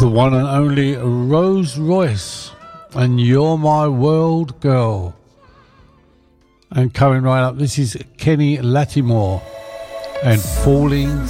The one and only Rose Royce and You're My World Girl. And coming right up, this is Kenny Lattimore and Falling